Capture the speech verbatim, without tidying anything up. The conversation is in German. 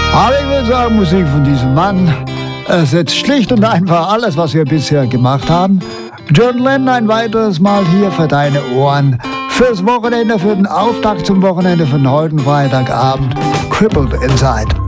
Aber ich würde sagen, Musik von diesem Mann ersetzt schlicht und einfach alles, was wir bisher gemacht haben. John Lennon ein weiteres Mal hier für deine Ohren. Fürs Wochenende, für den Auftakt zum Wochenende von heute Freitagabend. Crippled Inside.